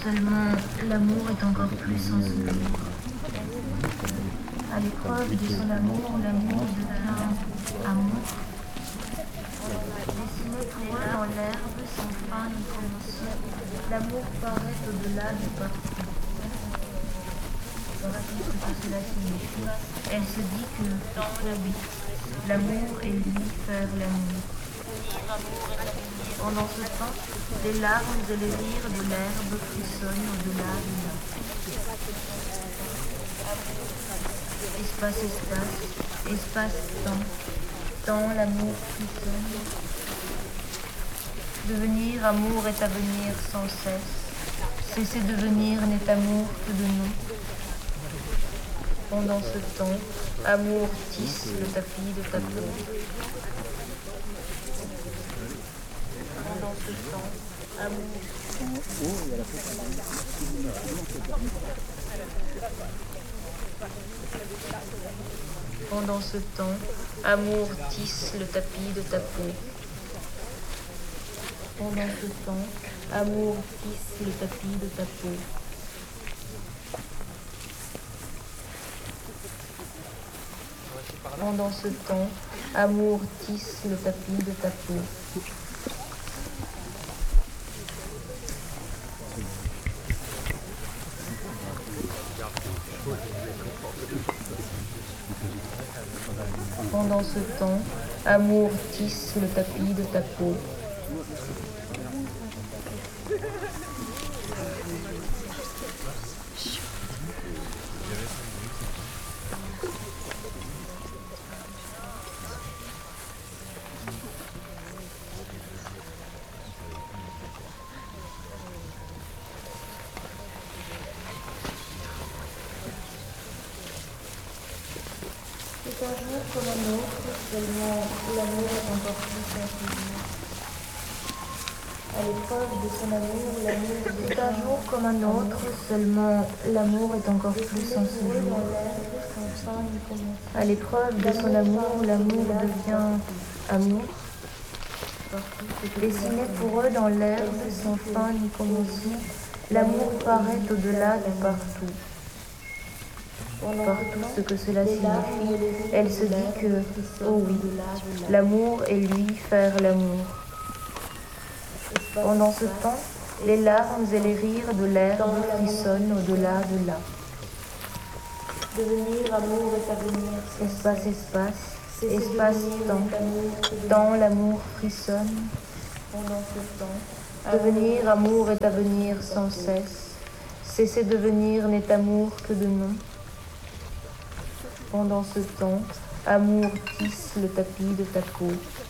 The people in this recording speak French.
seulement l'amour est encore plus sans secours. À l'épreuve de son amour, l'amour devient amour. Dessiné pour eux dans l'herbe, sans fin ni commencement, l'amour paraît au-delà du partout. Voilà tout ce que cela signifie. Elle se dit que, oui, l'amour et lui faire l'amour. Pendant ce temps, les larmes et les rires de l'herbe frissonnent au-delà de l'eau. Espace, espace, espace-temps, temps, l'amour frissonne. Devenir amour est à venir sans cesse. Cesser devenir n'est amour que de nom. Pendant ce temps, amour tisse le tapis de ta peau. Pendant ce temps, amour. Pendant ce temps, amour tisse le tapis de ta peau. Pendant ce temps, amour tisse le tapis de ta peau. Pendant ce temps, amour tisse le tapis de ta peau. Pendant ce temps, amour tisse le tapis de ta peau. C'est un jour comme un autre, seulement l'amour est encore plus sensible. À l'épreuve de son amour, l'amour c'est un jour comme un autre, seulement l'amour est encore plus sensible. À l'épreuve de son amour, l'amour devient amour. Dessiné pour eux dans l'herbe, sans fin ni commencement, l'amour paraît au-delà de partout. Partout ce que cela signifie, elle se dit que, oh oui, l'amour et lui faire l'amour. Pendant ce temps, les larmes et les rires de l'herbe frissonnent au-delà de là. Devenir amour est à venir. Espace, espace, espace-temps, temps, l'amour frissonne. Pendant ce temps, devenir amour est à venir sans cesse. Cesser devenir n'est amour que de nom. Pendant ce temps, amour tisse le tapis de ta peau.